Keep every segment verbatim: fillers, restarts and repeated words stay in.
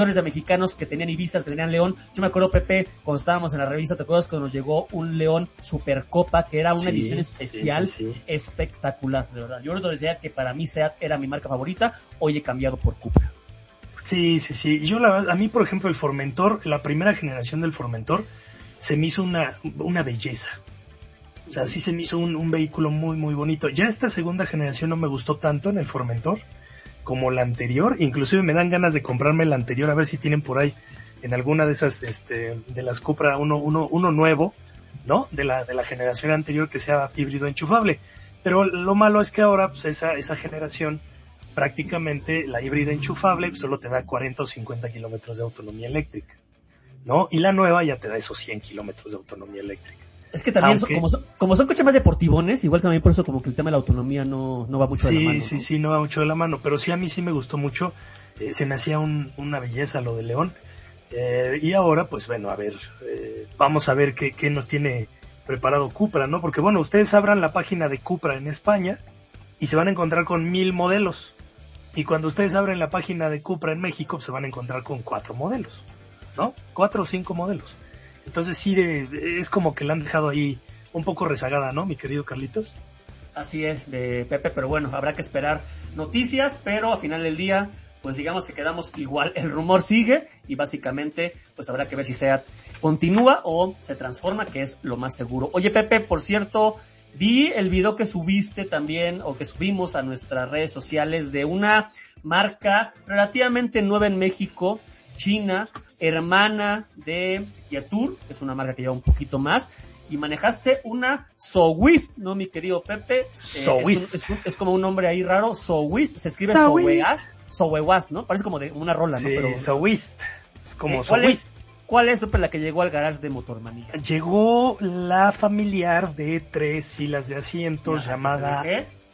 de mexicanos que tenían Ibizas, que tenían León. Yo me acuerdo, Pepe, cuando estábamos en la revista, ¿te acuerdas cuando nos llegó un León Supercopa, que era una sí, edición especial sí, sí, sí. espectacular, de verdad? Yo les decía que para mí Seat era mi marca favorita, hoy he cambiado por Cupra. Sí, sí, sí. Yo la a mí, por ejemplo, el Formentor, la primera generación del Formentor, se me hizo una, una belleza. O sea, sí se me hizo un, un vehículo muy, muy bonito. Ya esta segunda generación no me gustó tanto en el Formentor como la anterior, inclusive me dan ganas de comprarme la anterior, a ver si tienen por ahí en alguna de esas, este, de las Cupra, uno, uno, uno nuevo, ¿no? De la, de la generación anterior que sea híbrido enchufable. Pero lo malo es que ahora, pues esa, esa generación, prácticamente la híbrida enchufable solo te da cuarenta o cincuenta kilómetros de autonomía eléctrica, ¿no? Y la nueva ya te da esos cien kilómetros de autonomía eléctrica. Es que también, Aunque, son, como, son, como son coches más deportivones, igual también por eso como que el tema de la autonomía no, no va mucho sí, de la mano. Sí, ¿no? sí, sí, no va mucho de la mano, pero sí a mí sí me gustó mucho, eh, se me hacía un, una belleza lo de León, eh, y ahora pues bueno, a ver, eh, vamos a ver qué, qué nos tiene preparado Cupra, ¿no? Porque bueno, ustedes abran la página de Cupra en España y se van a encontrar con mil modelos, y cuando ustedes abren la página de Cupra en México pues se van a encontrar con cuatro modelos, ¿no? Cuatro o cinco modelos. Entonces sí, de, de, es como que la han dejado ahí un poco rezagada, ¿no, mi querido Carlitos? Así es, de Pepe, pero bueno, habrá que esperar noticias, pero al final del día, pues digamos que quedamos igual, el rumor sigue y básicamente pues habrá que ver si SEAT continúa o se transforma, que es lo más seguro. Oye, Pepe, por cierto, vi el video que subiste también, o que subimos a nuestras redes sociales, de una marca relativamente nueva en México, China, hermana de Yatur, que es una marca que lleva un poquito más, y manejaste una Sowist, ¿no, mi querido Pepe? Sowist. Eh, es, es, es como un nombre ahí raro, Sowist, se escribe Sowest, Sowest, ¿no? Parece como de una rola, sí, ¿no? Pero Sowist, es como eh, ¿cuál Sowist. Es, ¿Cuál es, Pepe, la que llegó al garage de Motormanía? Llegó la familiar de tres filas de asientos, ya, llamada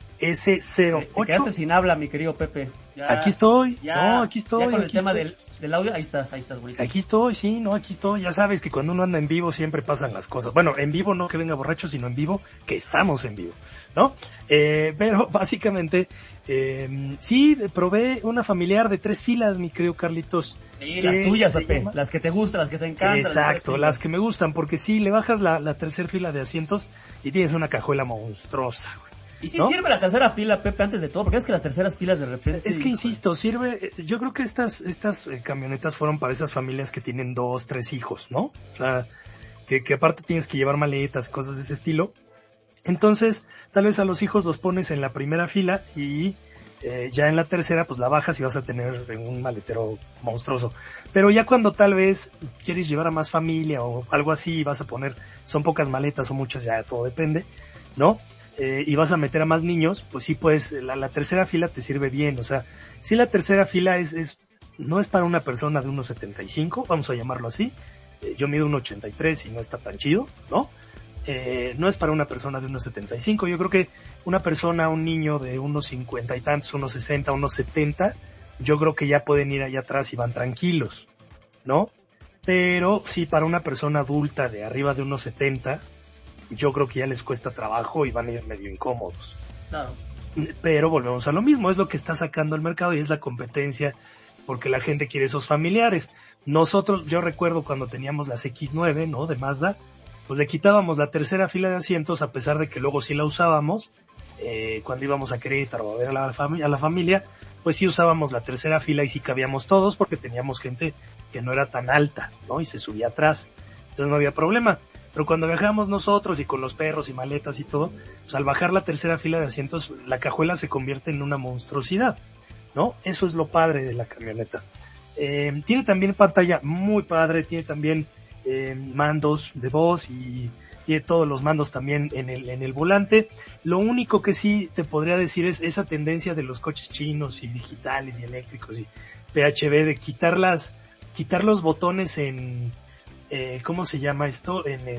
ese cero ocho. Te quedaste sin habla, mi querido Pepe. Ya, aquí estoy, ya, no, aquí estoy. Ya con el aquí tema estoy. del... Del audio, ahí estás, ahí estás, buenísimo. Aquí estoy, sí, no, aquí estoy. Ya sabes que cuando uno anda en vivo siempre pasan las cosas. Bueno, en vivo no que venga borracho, sino en vivo que estamos en vivo, ¿no? Eh, pero básicamente, eh, sí, probé una familiar de tres filas, mi querido Carlitos. Sí, las tuyas, Pepe, llama... las que te gustan, las que te encantan. Exacto, las, las que me gustan, porque sí, le bajas la, la tercera fila de asientos y tienes una cajuela monstruosa, güey. Y sí, ¿no? Sirve la tercera fila, Pepe, antes de todo, porque es que las terceras filas de repente... Es que insisto, sirve, yo creo que estas estas eh, camionetas fueron para esas familias que tienen dos, tres hijos, ¿no? O sea, que, que aparte tienes que llevar maletas, cosas de ese estilo. Entonces, tal vez a los hijos los pones en la primera fila y eh, ya en la tercera pues la bajas y vas a tener un maletero monstruoso. Pero ya cuando tal vez quieres llevar a más familia o algo así, vas a poner, son pocas maletas o muchas, ya todo depende, ¿no? Eh, y vas a meter a más niños, pues sí, pues la, la tercera fila te sirve bien, o sea, si la tercera fila es, es no es para una persona de uno setenta y cinco, vamos a llamarlo así, eh, yo mido uno ochenta y tres y no está tan chido, ¿no? Eh, no es para una persona de uno setenta y cinco, yo creo que una persona, un niño de unos cincuenta y tantos, unos sesenta, unos setenta, yo creo que ya pueden ir allá atrás y van tranquilos, ¿no? Pero sí, para una persona adulta de arriba de unos setenta, yo creo que ya les cuesta trabajo y van a ir medio incómodos. Claro. Pero volvemos a lo mismo, es lo que está sacando el mercado y es la competencia, porque la gente quiere esos familiares. Nosotros, yo recuerdo cuando teníamos las equis nueve, ¿no? De Mazda, pues le quitábamos la tercera fila de asientos, a pesar de que luego sí la usábamos, eh, cuando íbamos a Querétaro a ver a la, fami- a la familia, pues sí usábamos la tercera fila y sí cabíamos todos, porque teníamos gente que no era tan alta, ¿no? Y se subía atrás, entonces no había problema. Pero cuando viajamos nosotros y con los perros y maletas y todo, pues al bajar la tercera fila de asientos, la cajuela se convierte en una monstruosidad, ¿no? Eso es lo padre de la camioneta. Eh, tiene también pantalla muy padre, tiene también eh, mandos de voz y tiene todos los mandos también en el, en el volante. Lo único que sí te podría decir es esa tendencia de los coches chinos y digitales y eléctricos y P H V de quitar las, quitar los botones en... Eh, ¿cómo se llama esto? En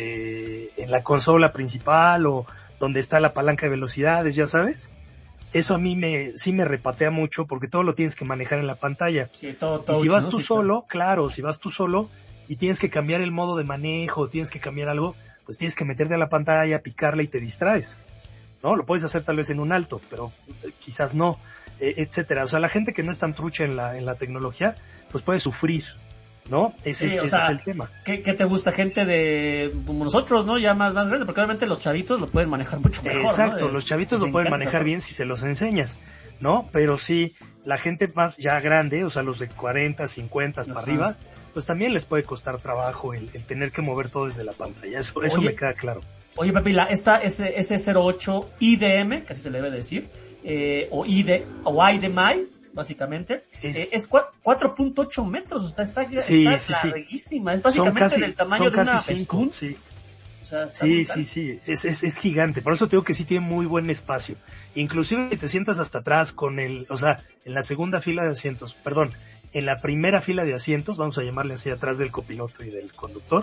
este, en la consola principal o donde está la palanca de velocidades, ya sabes. Eso a mí me, sí me repatea mucho porque todo lo tienes que manejar en la pantalla. Sí, todo, todo, y si vas ¿no? tú sí, solo, claro. claro, si vas tú solo y tienes que cambiar el modo de manejo, tienes que cambiar algo, pues tienes que meterte a la pantalla, picarla y te distraes, ¿no? Lo puedes hacer tal vez en un alto, pero quizás no, eh, etcétera. O sea, la gente que no es tan trucha en la, en la tecnología, pues puede sufrir, ¿no? Ese, Sí, es, o ese sea, es el tema. ¿qué, qué te gusta? Gente de como nosotros, ¿no? Ya más, más grande, porque obviamente los chavitos lo pueden manejar mucho mejor, Exacto, ¿no? los chavitos Les lo pueden encanta manejar esa bien si se los enseñas, ¿no? Pero sí, la gente más ya grande, o sea, los de cuarenta, cincuenta para arriba, pues también les puede costar trabajo el, el tener que mover todo desde la pantalla. Eso, eso Oye, me queda claro. Oye, Pepe, la, esta S cero ocho I D M, que así se le debe decir, eh, o I D, o I D M I, básicamente, es, eh, es cuatro punto ocho metros, o sea, está, sí, está sí, larguísima, sí. es básicamente casi, del tamaño de una cinco, sí. O sea, está sí, sí, sí, es, es, es gigante, por eso te digo que sí tiene muy buen espacio. Inclusive si te sientas hasta atrás con el, o sea, en la segunda fila de asientos, perdón, en la primera fila de asientos, vamos a llamarle así, atrás del copiloto y del conductor,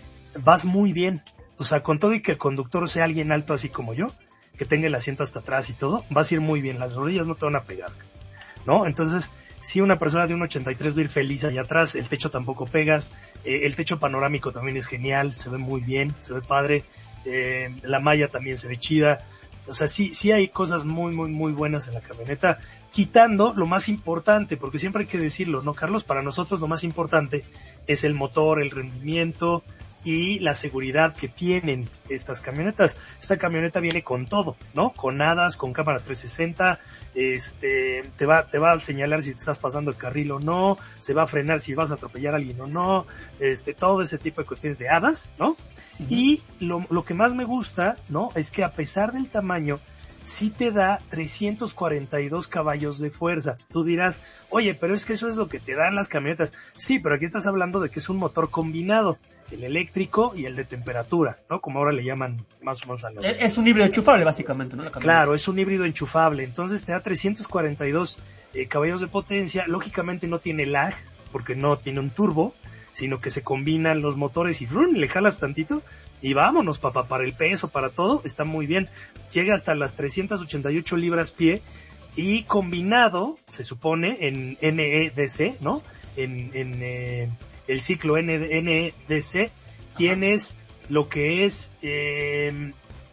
vas muy bien. O sea, con todo y que el conductor sea alguien alto así como yo, que tenga el asiento hasta atrás y todo, vas a ir muy bien, las rodillas no te van a pegar, ¿no? Entonces, si una persona de un ochenta y tres va a ir feliz allá atrás, el techo tampoco pegas, eh, el techo panorámico también es genial, se ve muy bien, se ve padre, eh, la malla también se ve chida, o sea, sí, sí hay cosas muy, muy, muy buenas en la camioneta, quitando lo más importante, porque siempre hay que decirlo, ¿no, Carlos? Para nosotros lo más importante es el motor, el rendimiento y la seguridad que tienen estas camionetas. Esta camioneta viene con todo, ¿no? Con hadas, con cámara trescientos sesenta, este, te va, te va a señalar si te estás pasando el carril o no, se va a frenar si vas a atropellar a alguien o no, este, todo ese tipo de cuestiones de hadas, ¿no? Uh-huh. Y lo, lo que más me gusta, ¿no? Es que a pesar del tamaño, sí te da trescientos cuarenta y dos caballos de fuerza. Tú dirás, oye, pero es que eso es lo que te dan las camionetas. Sí, pero aquí estás hablando de que es un motor combinado, el eléctrico y el de temperatura, ¿no? Como ahora le llaman más o menos a los... Es un híbrido enchufable, básicamente, ¿no? La claro, es un híbrido enchufable. Entonces te da trescientos cuarenta y dos eh, caballos de potencia. Lógicamente no tiene lag, porque no tiene un turbo, sino que se combinan los motores y ¡rum!, le jalas tantito y vámonos, papá, para el peso, para todo, está muy bien. Llega hasta las trescientas ochenta y ocho libras pie y combinado, se supone, en N E D C, ¿no? En, en eh, el ciclo N E D C, tienes lo que es eh,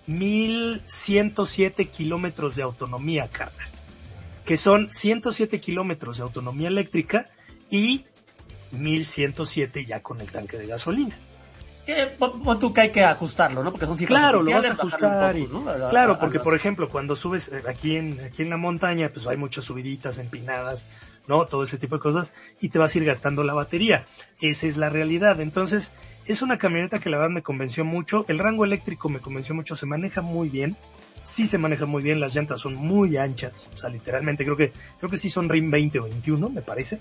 mil ciento siete kilómetros de autonomía, carnal, que son ciento siete kilómetros de autonomía eléctrica y mil ciento siete ya con el tanque de gasolina. Que tú que hay que ajustarlo, ¿no? Porque son cifras claro, oficiales, lo vas a ajustar. Poco, ¿no? a, claro, a, a porque las... por ejemplo, cuando subes aquí en aquí en la montaña, pues hay muchas subiditas, empinadas, ¿no? Todo ese tipo de cosas, y te vas a ir gastando la batería. Esa es la realidad. Entonces, es una camioneta que la verdad me convenció mucho. El rango eléctrico me convenció mucho, se maneja muy bien. Sí se maneja muy bien, las llantas son muy anchas, o sea, literalmente creo que creo que sí son R I M veinte o veintiuno, me parece.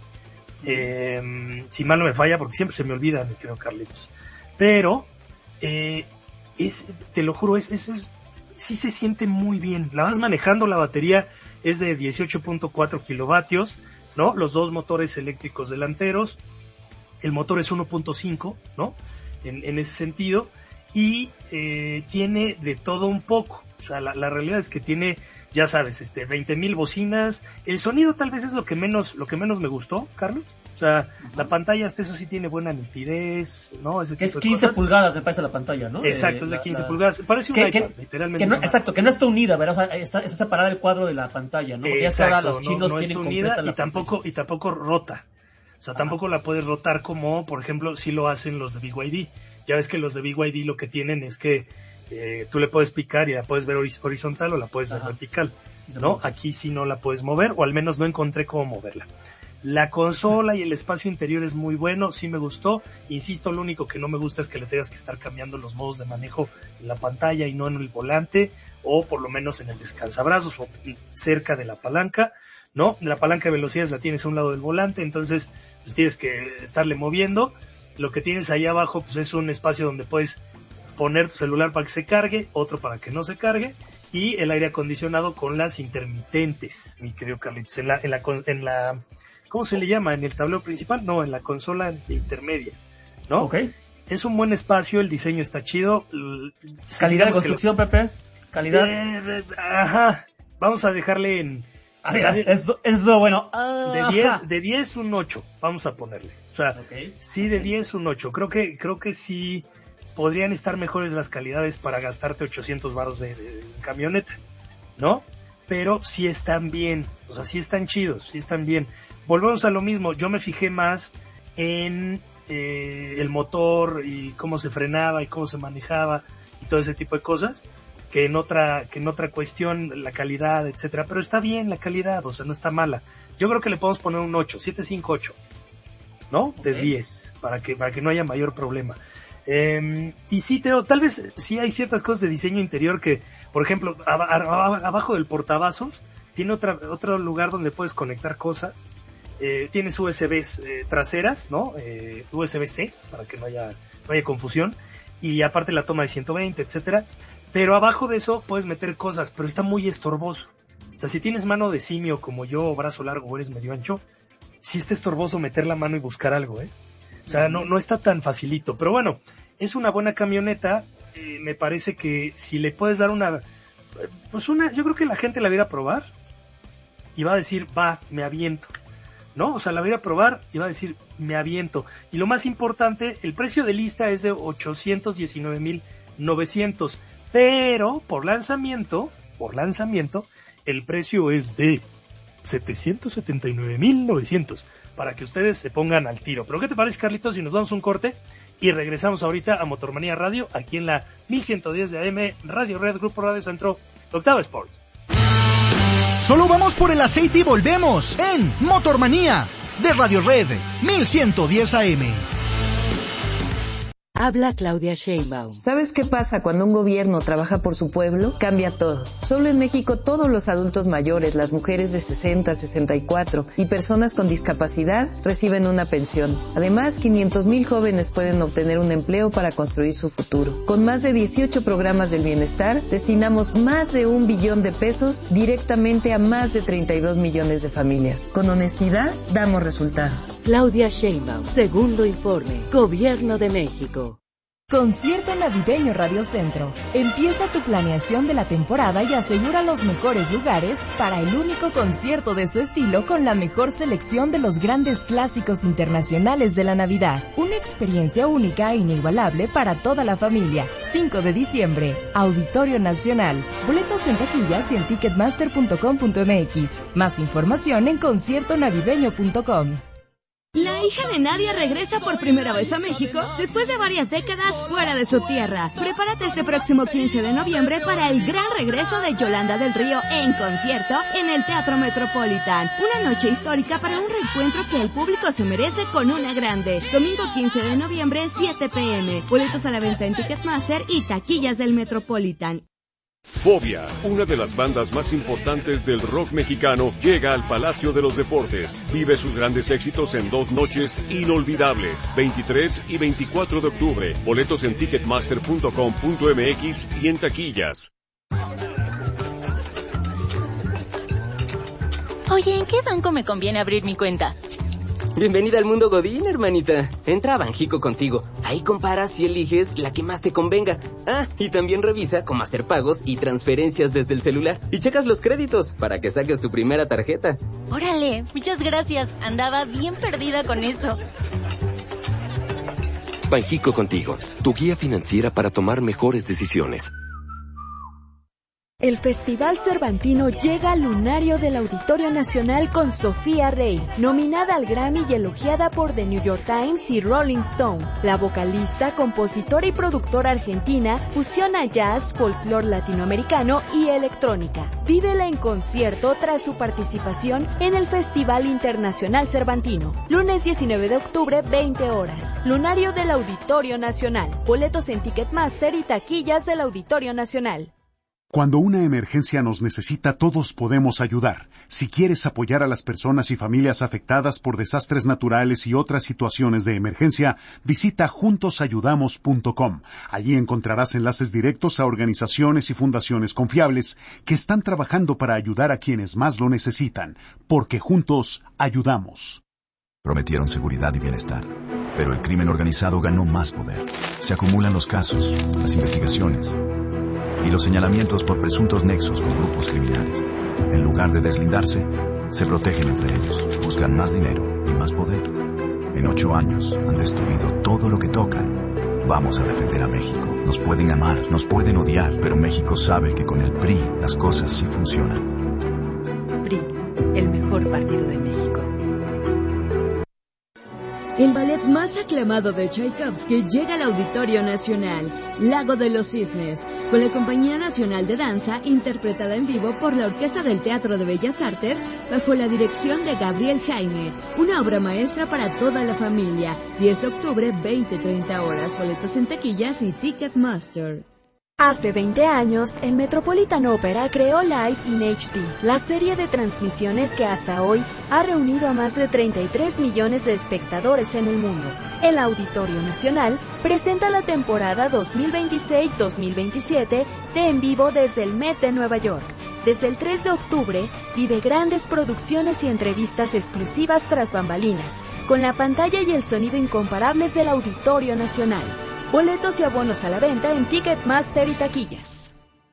Eh, si mal no me falla, porque siempre se me olvida, mi querido Carlitos. Pero, eh, es, te lo juro, es, es, es, sí se siente muy bien. La vas manejando, la batería es de dieciocho punto cuatro kilovatios, ¿no? Los dos motores eléctricos delanteros, el motor es uno punto cinco, ¿no? En, en ese sentido, y eh, tiene de todo un poco. O sea, la, la realidad es que tiene, ya sabes, este, veinte mil bocinas. El sonido tal vez es lo que menos, lo que menos me gustó, Carlos. O sea, uh-huh. La pantalla hasta eso sí tiene buena nitidez, ¿no? Ese tipo es quince pulgadas, me parece la pantalla, ¿no? Exacto, eh, es de la, quince la... pulgadas. Parece un que, iPad, que, literalmente. Que no, exacto, que no está unida, ¿verdad? O sea, está, está separada el cuadro de la pantalla, ¿no? Porque exacto, ya los chinos no, no tienen está unida y la tampoco, y tampoco rota. O sea, Ajá. Tampoco la puedes rotar como, por ejemplo, si lo hacen los de B Y D. Ya ves que los de B Y D lo que tienen es que eh, tú le puedes picar y la puedes ver horizontal o la puedes ver Ajá. vertical, ¿no? Aquí sí no la puedes mover, o al menos no encontré cómo moverla. La consola y el espacio interior es muy bueno, sí me gustó. Insisto, lo único que no me gusta es que le tengas que estar cambiando los modos de manejo en la pantalla y no en el volante, o por lo menos en el descansabrazos o cerca de la palanca, ¿no? La palanca de velocidades la tienes a un lado del volante, entonces pues tienes que estarle moviendo. Lo que tienes ahí abajo pues es un espacio donde puedes poner tu celular para que se cargue, otro para que no se cargue, y el aire acondicionado con las intermitentes, mi querido Carlitos, en la, en la, en la ¿cómo se le llama? ¿En el tablero principal? No, en la consola intermedia, ¿no? Ok. Es un buen espacio, el diseño está chido. ¿Calidad de construcción, lo... Pepe? ¿Calidad? Eh, ajá. Vamos a dejarle en... Ah, mira, de, eso, eso bueno. De diez, de diez un ocho, vamos a ponerle. O sea, okay. sí de diez un ocho. Creo que, creo que sí podrían estar mejores las calidades para gastarte ochocientos varos de, de, de camioneta, ¿no? Pero sí están bien, o sea, sí están chidos, sí están bien. volvemos a lo mismo, yo me fijé más en eh, el motor y cómo se frenaba y cómo se manejaba y todo ese tipo de cosas, que en otra que en otra cuestión, la calidad, etcétera. Pero está bien la calidad, o sea, no está mala. Yo creo que le podemos poner un ocho, siete cinco ocho, ¿no? Okay. De diez, para que para que no haya mayor problema. Eh, y sí, Teo, tal vez sí hay ciertas cosas de diseño interior que, por ejemplo, ab- ab- abajo del portavasos tiene otra otro lugar donde puedes conectar cosas. Eh, tienes U S Bs eh, traseras, ¿no? Eh, U S B-C, para que no haya, no haya confusión. Y aparte la toma de ciento veinte, etcétera. Pero abajo de eso puedes meter cosas, pero está muy estorboso. O sea, si tienes mano de simio como yo, o brazo largo, o eres medio ancho, sí está estorboso meter la mano y buscar algo, ¿eh? O sea, no, no está tan facilito. Pero bueno, es una buena camioneta. Eh, me parece que si le puedes dar una... Pues una... Yo creo que la gente la va a ir a probar y va a decir, va, me aviento, ¿no? O sea, la va a ir a probar y va a decir, me aviento. Y lo más importante, el precio de lista es de ochocientos diecinueve mil novecientos, pero por lanzamiento, por lanzamiento, el precio es de setecientos setenta y nueve mil novecientos, para que ustedes se pongan al tiro. Pero ¿qué te parece, Carlitos, si nos damos un corte y regresamos ahorita a Motormanía Radio, aquí en la mil ciento diez de A M, Radio Red, Grupo Radio Centro, Octava Sports? Solo vamos por el aceite y volvemos en Motormanía de Radio Red mil ciento diez A M. Habla Claudia Sheinbaum. ¿Sabes qué pasa cuando un gobierno trabaja por su pueblo? Cambia todo. Solo en México todos los adultos mayores, las mujeres de sesenta, sesenta y cuatro y personas con discapacidad reciben una pensión. Además, quinientos mil jóvenes pueden obtener un empleo para construir su futuro. Con más de dieciocho programas del bienestar, destinamos más de un billón de pesos directamente a más de treinta y dos millones de familias. Con honestidad, damos resultados. Claudia Sheinbaum, segundo informe, Gobierno de México. Concierto Navideño Radio Centro. Empieza tu planeación de la temporada y asegura los mejores lugares para el único concierto de su estilo con la mejor selección de los grandes clásicos internacionales de la Navidad. Una experiencia única e inigualable para toda la familia. cinco de diciembre, Auditorio Nacional. Boletos en taquillas y en ticketmaster punto com punto m x. Más información en concierto navideño punto com. La hija de Nadia regresa por primera vez a México después de varias décadas fuera de su tierra. Prepárate este próximo quince de noviembre para el gran regreso de Yolanda del Río en concierto en el Teatro Metropolitan. Una noche histórica para un reencuentro que el público se merece con una grande. Domingo quince de noviembre, siete pe eme. Boletos a la venta en Ticketmaster y taquillas del Metropolitan. Fobia, una de las bandas más importantes del rock mexicano, llega al Palacio de los Deportes. Vive sus grandes éxitos en dos noches inolvidables, veintitrés y veinticuatro de octubre. Boletos en ticketmaster punto com punto m x y en taquillas. Oye, ¿en qué banco me conviene abrir mi cuenta? Bienvenida al mundo Godín, hermanita. Entra a Banjico Contigo. Ahí comparas y eliges la que más te convenga. Ah, y también revisa cómo hacer pagos y transferencias desde el celular. Y checas los créditos para que saques tu primera tarjeta. Órale, muchas gracias. Andaba bien perdida con eso. Banjico Contigo, tu guía financiera para tomar mejores decisiones. El Festival Cervantino llega al lunario del Auditorio Nacional con Sofía Rey, nominada al Grammy y elogiada por The New York Times y Rolling Stone. La vocalista, compositora y productora argentina fusiona jazz, folclore latinoamericano y electrónica. Vívela en concierto tras su participación en el Festival Internacional Cervantino. Lunes diecinueve de octubre, veinte horas. Lunario del Auditorio Nacional. Boletos en Ticketmaster y taquillas del Auditorio Nacional. Cuando una emergencia nos necesita, todos podemos ayudar. Si quieres apoyar a las personas y familias afectadas por desastres naturales y otras situaciones de emergencia, visita juntos ayudamos punto com. Allí encontrarás enlaces directos a organizaciones y fundaciones confiables que están trabajando para ayudar a quienes más lo necesitan, porque juntos ayudamos. Prometieron seguridad y bienestar, pero el crimen organizado ganó más poder. Se acumulan los casos, las investigaciones y los señalamientos por presuntos nexos con grupos criminales. En lugar de deslindarse, se protegen entre ellos, buscan más dinero y más poder. En ocho años han destruido todo lo que tocan. Vamos a defender a México. Nos pueden amar, nos pueden odiar, pero México sabe que con el P R I las cosas sí funcionan. P R I, el mejor partido de México. El ballet más aclamado de Tchaikovsky llega al Auditorio Nacional, Lago de los Cisnes, con la Compañía Nacional de Danza, interpretada en vivo por la Orquesta del Teatro de Bellas Artes, bajo la dirección de Gabriel Jaime. Una obra maestra para toda la familia. diez de octubre, veinte a treinta horas. Boletos en taquillas y Ticketmaster. Hace veinte años, el Metropolitan Opera creó Live in H D, la serie de transmisiones que hasta hoy ha reunido a más de treinta y tres millones de espectadores en el mundo. El Auditorio Nacional presenta la temporada dos mil veintiséis dos mil veintisiete de En Vivo desde el Met de Nueva York. Desde el tres de octubre, vive grandes producciones y entrevistas exclusivas tras bambalinas, con la pantalla y el sonido incomparables del Auditorio Nacional. Boletos y abonos a la venta en Ticketmaster y taquillas.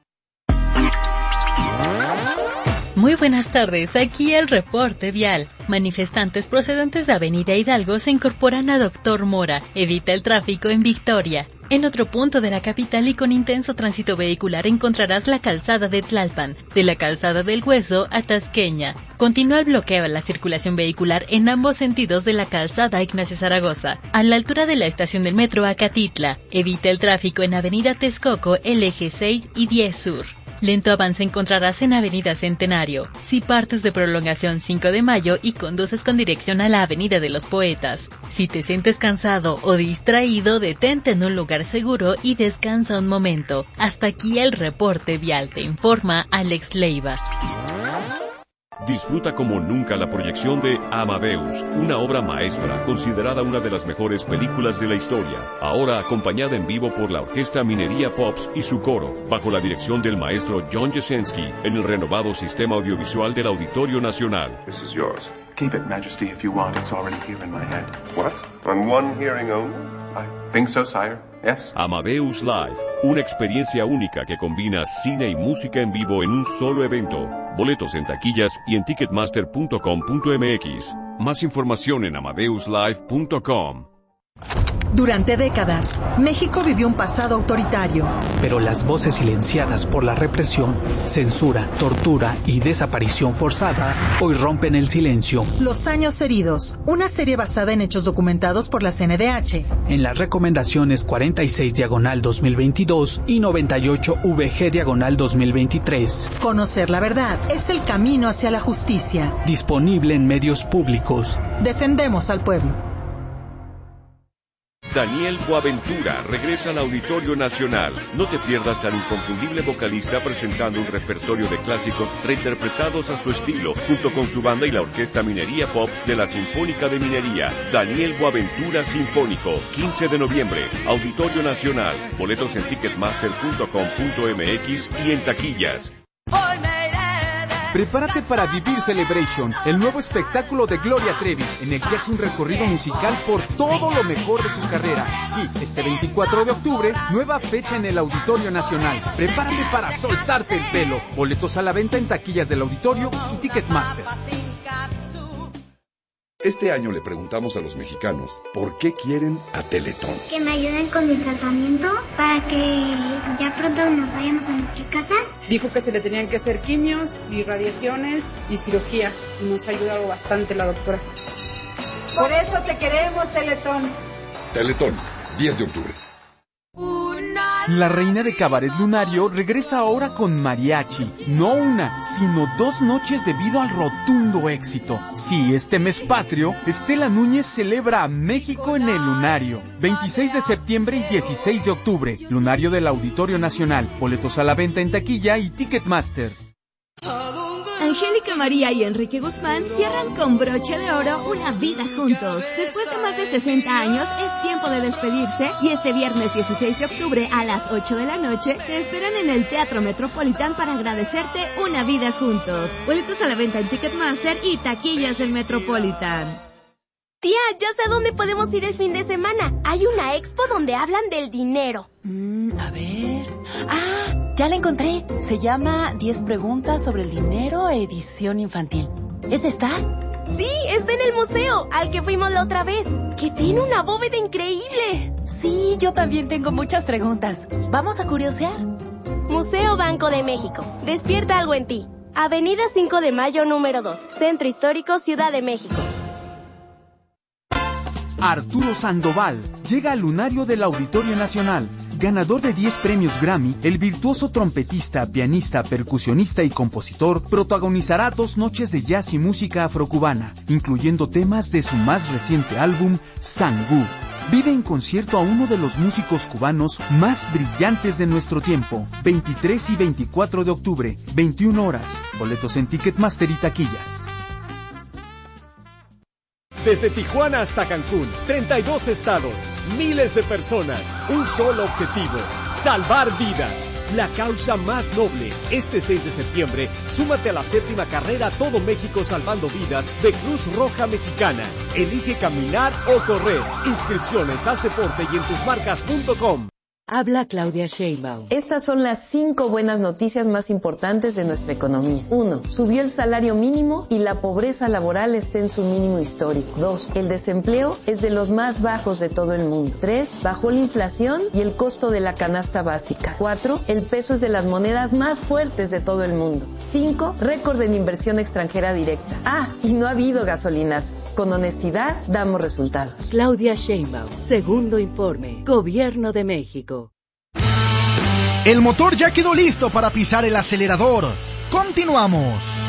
Muy buenas tardes, aquí el reporte vial. Manifestantes procedentes de Avenida Hidalgo se incorporan a Doctor Mora. Evita el tráfico en Victoria. En otro punto de la capital y con intenso tránsito vehicular encontrarás la calzada de Tlalpan, de la calzada del Hueso a Tasqueña. Continúa el bloqueo a la circulación vehicular en ambos sentidos de la calzada Ignacio Zaragoza, a la altura de la estación del metro Acatitla. Evita el tráfico en Avenida Texcoco, el eje seis y diez Sur. Lento avance encontrarás en Avenida Centenario, si partes de prolongación cinco de mayo y conduces con dirección a la Avenida de los Poetas. Si te sientes cansado o distraído, detente en un lugar seguro y descansa un momento. Hasta aquí el reporte vial, te informa Alex Leiva. Disfruta como nunca la proyección de Amadeus, una obra maestra considerada una de las mejores películas de la historia, ahora acompañada en vivo por la Orquesta Minería Pops y su coro, bajo la dirección del maestro John Jasenski, en el renovado sistema audiovisual del Auditorio Nacional. This is yours. Keep it, Majesty, if you want. It's already here in my head. What? On one hearing only? I think so, sire. Yes. Amadeus Live, una experiencia única que combina cine y música en vivo en un solo evento. Boletos en taquillas y en ticketmaster punto com punto m x. Más información en amadeus live punto com. Durante décadas, México vivió un pasado autoritario. Pero las voces silenciadas por la represión, censura, tortura y desaparición forzada hoy rompen el silencio. Los años heridos, una serie basada en hechos documentados por la C N D H. En las recomendaciones cuarenta y seis diagonal dos mil veintidós y noventa y ocho V G diagonal dos mil veintitrés. Conocer la verdad es el camino hacia la justicia. Disponible en medios públicos. Defendemos al pueblo. Daniel Boaventura regresa al Auditorio Nacional. No te pierdas al inconfundible vocalista presentando un repertorio de clásicos reinterpretados a su estilo, junto con su banda y la Orquesta Minería Pops de la Sinfónica de Minería. Daniel Boaventura Sinfónico, quince de noviembre, Auditorio Nacional. Boletos en ticketmaster punto com punto m x y en taquillas. Prepárate para vivir Celebration, el nuevo espectáculo de Gloria Trevi, en el que hace un recorrido musical por todo lo mejor de su carrera. Sí, este veinticuatro de octubre, nueva fecha en el Auditorio Nacional. Prepárate para soltarte el pelo. Boletos a la venta en taquillas del Auditorio y Ticketmaster. Este año le preguntamos a los mexicanos por qué quieren a Teletón. Que me ayuden con mi tratamiento para que ya pronto nos vayamos a nuestra casa. Dijo que se le tenían que hacer quimios y radiaciones y cirugía. Y nos ha ayudado bastante la doctora. Por eso te queremos, Teletón. Teletón, diez de octubre. La reina de Cabaret Lunario regresa ahora con mariachi. No una, sino dos noches debido al rotundo éxito. Sí, este mes patrio, Estela Núñez celebra a México en el Lunario. veintiséis de septiembre y dieciséis de octubre. Lunario del Auditorio Nacional. Boletos a la venta en taquilla y Ticketmaster. Angélica María y Enrique Guzmán cierran con broche de oro una vida juntos. Después de más de sesenta años, es tiempo de despedirse y este viernes dieciséis de octubre a las ocho de la noche te esperan en el Teatro Metropolitan para agradecerte una vida juntos. Boletos a la venta en Ticketmaster y taquillas del Metropolitan. Tía, ya sé dónde podemos ir el fin de semana. Hay una expo donde hablan del dinero. Mm, a ver... ¡Ah! Ya la encontré. Se llama diez preguntas sobre el dinero, edición infantil. ¿Es esta? Sí, está en el museo, al que fuimos la otra vez, que tiene una bóveda increíble. Sí, yo también tengo muchas preguntas. ¿Vamos a curiosear? Museo Banco de México. Despierta algo en ti. Avenida cinco de mayo número dos, Centro Histórico, Ciudad de México. Arturo Sandoval llega al lunario del Auditorio Nacional. Ganador de diez premios Grammy, el virtuoso trompetista, pianista, percusionista y compositor protagonizará dos noches de jazz y música afrocubana, incluyendo temas de su más reciente álbum, Sangú. Vive en concierto a uno de los músicos cubanos más brillantes de nuestro tiempo. veintitrés y veinticuatro de octubre, veintiuna horas. Boletos en Ticketmaster y taquillas. Desde Tijuana hasta Cancún, treinta y dos estados, miles de personas, un solo objetivo, salvar vidas. La causa más noble. Este seis de septiembre, súmate a la séptima carrera Todo México Salvando Vidas de Cruz Roja Mexicana. Elige caminar o correr. Inscripciones, haz deporte y en tus marcas punto com. Habla Claudia Sheinbaum. Estas son las cinco buenas noticias más importantes de nuestra economía. uno. Subió el salario mínimo y la pobreza laboral está en su mínimo histórico. dos. El desempleo es de los más bajos de todo el mundo. tres. Bajó la inflación y el costo de la canasta básica. cuatro. El peso es de las monedas más fuertes de todo el mundo. cinco. Récord en inversión extranjera directa. Ah, y no ha habido gasolinas. Con honestidad damos resultados. Claudia Sheinbaum. Segundo informe. Gobierno de México. El motor ya quedó listo para pisar el acelerador. Continuamos.